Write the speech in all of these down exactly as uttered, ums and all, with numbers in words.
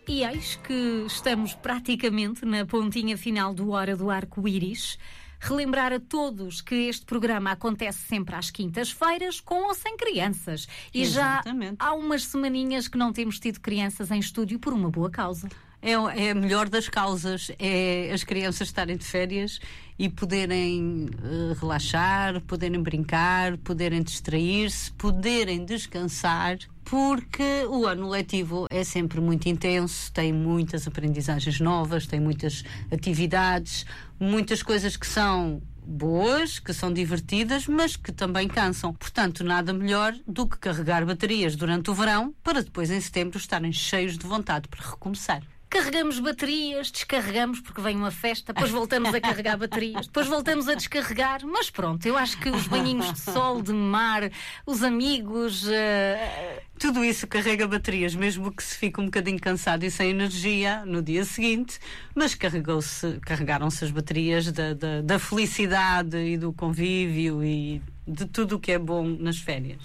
E eis que estamos praticamente na pontinha final do Hora do Arco-Íris. Relembrar a todos que este programa acontece sempre às quintas-feiras, com ou sem crianças. E Exatamente. Já há umas semaninhas que não temos tido crianças em estúdio por uma boa causa. É, é a melhor das causas, é as crianças estarem de férias e poderem uh, relaxar, poderem brincar, poderem distrair-se, poderem descansar, porque o ano letivo é sempre muito intenso, tem muitas aprendizagens novas, tem muitas atividades, muitas coisas que são boas, que são divertidas, mas que também cansam. Portanto, nada melhor do que carregar baterias durante o verão para depois em setembro estarem cheios de vontade para recomeçar. Carregamos baterias, descarregamos porque vem uma festa, depois voltamos a carregar baterias, depois voltamos a descarregar, mas pronto, eu acho que os banhinhos de sol, de mar, os amigos... Uh... Tudo isso carrega baterias, mesmo que se fique um bocadinho cansado e sem energia no dia seguinte, mas carregou-se, carregaram-se as baterias da, da, da felicidade e do convívio e de tudo o que é bom nas férias.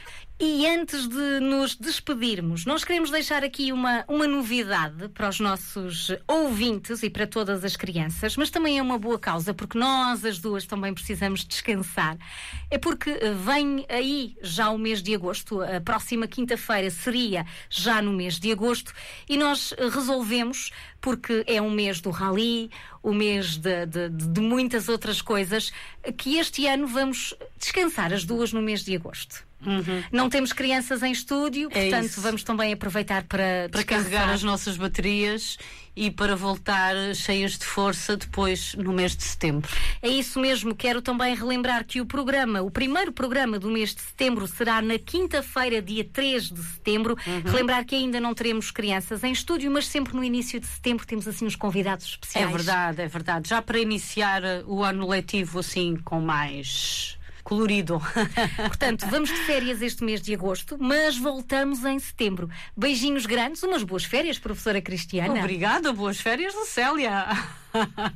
E antes de nos despedirmos, nós queremos deixar aqui uma, uma novidade para os nossos ouvintes e para todas as crianças, mas também é uma boa causa, porque nós, as duas, também precisamos descansar. É porque vem aí já o mês de agosto, a próxima quinta-feira seria já no mês de agosto, e nós resolvemos, porque é um mês do rally, o mês de, de, de muitas outras coisas, que este ano vamos descansar as duas no mês de agosto. Uhum. Não temos crianças em estúdio, é portanto isso. Vamos também aproveitar para, para carregar as nossas baterias e para voltar cheias de força depois no mês de setembro. É isso mesmo, quero também relembrar que o programa, o primeiro programa do mês de setembro será na quinta-feira, dia três de setembro. Uhum. Relembrar que ainda não teremos crianças em estúdio, mas sempre no início de setembro temos assim uns convidados especiais. É verdade, é verdade. Já para iniciar o ano letivo assim com mais... colorido. Portanto, vamos de férias este mês de agosto, mas voltamos em setembro. Beijinhos grandes, umas boas férias, professora Cristiana. Obrigada, boas férias, Lucélia.